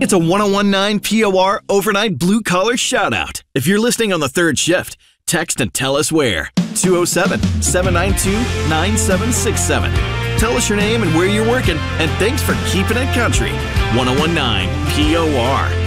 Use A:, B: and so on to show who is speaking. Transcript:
A: It's a 1019 POR overnight blue collar shout out. If you're listening on the third shift, text and tell us where. 207-792-9767. Tell us your name and where you're working, and thanks for keeping it country. 1019 POR.